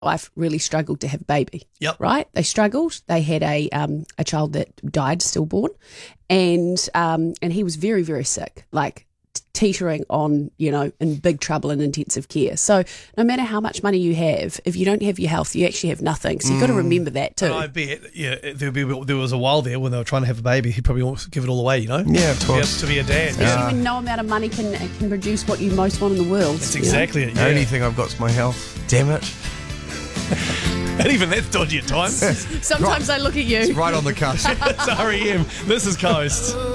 wife really struggled to have a baby. Yep. Right? They struggled. They had a child that died stillborn, and he was very, very sick, like teetering on, in big trouble in intensive care. So no matter how much money you have, if you don't have your health, you actually have nothing. So you've got to remember that too. I bet, there was a while there when they were trying to have a baby. He'd probably want to give it all away, Yeah, of course. To be a dad. Especially when no amount of money can produce what you most want in the world. That's exactly it. The Yeah. only thing I've got is my health. Damn it. And even that's dodgy at times. Sometimes I look at you. It's right on the cusp. It's REM. This is Coast.